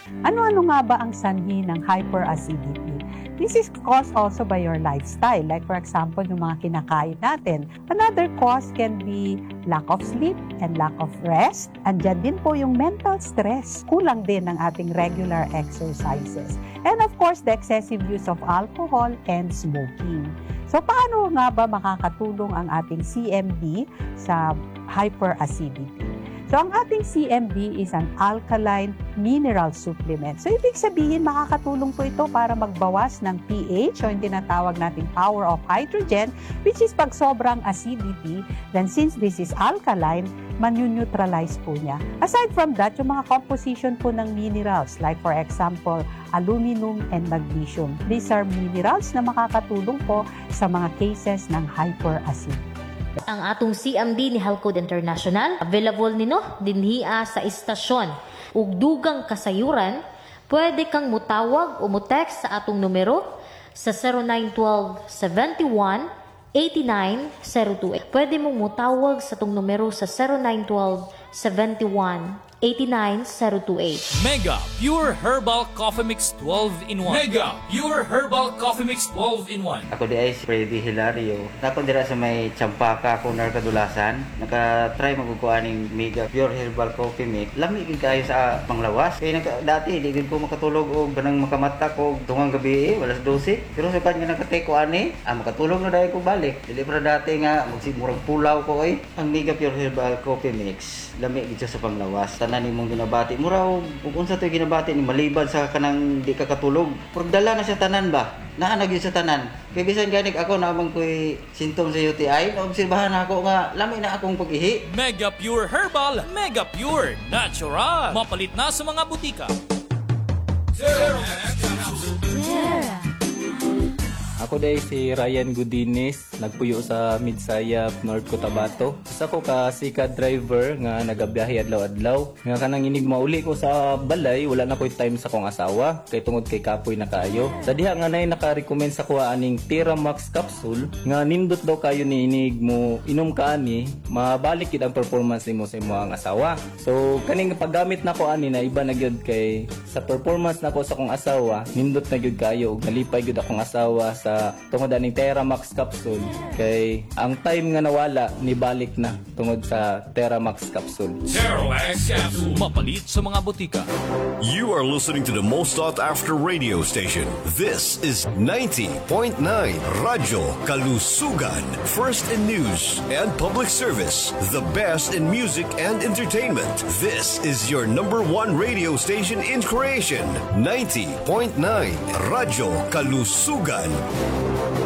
Ano-ano nga ba ang sanhi ng hyperacidity? This is caused also by your lifestyle. Like for example, yung mga kinakain natin. Another cause can be lack of sleep and lack of rest. Andyan din po yung mental stress. Kulang din ng ating regular exercises. And of course, the excessive use of alcohol and smoking. So paano nga ba makakatulong ang ating CMD sa hyperacidity? So, ang ating CMD is an alkaline mineral supplement. So, ibig sabihin, makakatulong po ito para magbawas ng pH o yung tinatawag nating power of hydrogen, which is pag sobrang acidity, then since this is alkaline, manuneutralize po niya. Aside from that, yung mga composition po ng minerals, like for example, aluminum and magnesium. These are minerals na makakatulong po sa mga cases ng hyperacidity. Ang atong CMD ni Halcod International, available nino dinhiya sa istasyon. Ug dugang kasayuran, pwede kang mutawag o mutext sa atong numero sa 0912-71-8902. Pwede mong mutawag sa atong numero sa 0912-71-89-028. Mega Pure Herbal Coffee Mix 12-in-1. Mega Pure Herbal Coffee Mix 12-in-1. Ako di ay si Freddy Hilario. Ako dira sa may Champaka kung kadulasan. Naka-try magkukuaning Mega Pure Herbal Coffee Mix. Lami gid kayo sa panglawas. Kaya dati di gid ko makatulog og ganang makamata ko tungang gabi wala sa 12. Pero sa kanya nakatake ko ani, makatulog na dahil ko balik. Dili para dati nga magsimurag pulaw ko oy. Ang Mega Pure Herbal Coffee Mix lami gid sa panglawas. Tanan nimong ginabati mura ug unsa toy ginabati ni maliban sa kanang di ka katulog. Purog dala na sa tanan ba? Naa na gyud sa tanan. Kay bisan ganik ako naamang ko'y sintom sa UTI, naobserbahan ako nga lami na akong pag-ihi. Mega Pure Herbal, Mega Pure Natural. Mapalit na sa mga butika. Ako day si Ryan Godines, nagpuyo sa Midsayap, North Cotabato. Isa ko ka sikat driver nga nagabiyahe adlaw-adlaw. Nga kanang inig mauli ko sa balay, wala na ko'y time sa kong asawa. Kay tungod kay kapoy na kaayo. Sa diha nga nay naka-recommend sa kuha aning Theramax capsule nga nindot daw kayo ni inig mo inom ka ani, mabalik gid ang performance nimo sa imong asawa. So kaning paggamit nako ani na iba na gyud kay sa performance nako sa kong asawa, nindot na gyud kayo ug nalipay gyud akong asawa sa tungod aning Theramax capsule kay ang time nga nawala nibalik na tungod sa Theramax capsule. Theramax capsule. Mapalit sa mga butika. You are listening to the most sought after radio station. This is 90.9 Radyo Kalusugan. First in news and public service. The best in music and entertainment. This is your number one radio station in creation. 90.9 Radyo Kalusugan.